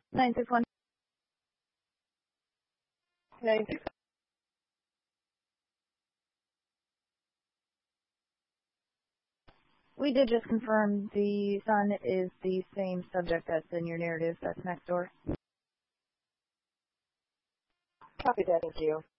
961. 961. We did just confirm the son is the same subject that's in your narrative that's next door. Copy that, thank you.